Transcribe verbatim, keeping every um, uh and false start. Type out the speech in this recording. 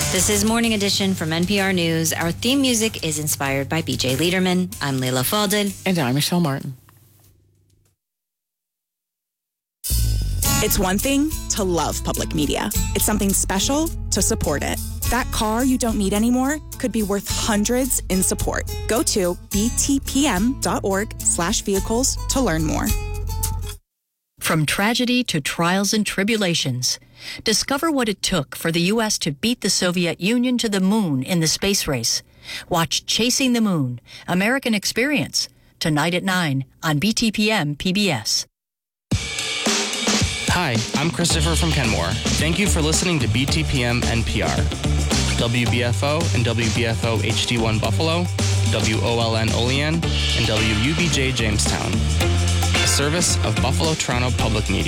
This is Morning Edition from N P R News. Our theme music is inspired by B J Liederman. I'm Leila Fadel. And I'm Michelle Martin. It's one thing to love public media. It's something special to support it. That car you don't need anymore could be worth hundreds in support. Go to btpm.org slash vehicles to learn more. From tragedy to trials and tribulations, discover what it took for the U S to beat the Soviet Union to the moon in the space race. Watch Chasing the Moon, American Experience, tonight at nine on B T P M P B S. Hi, I'm Christopher from Kenmore. Thank you for listening to B T P M N P R. W B F O and W B F O H D one Buffalo, W O L N Olean, and W U B J Jamestown. A service of Buffalo Toronto Public Media.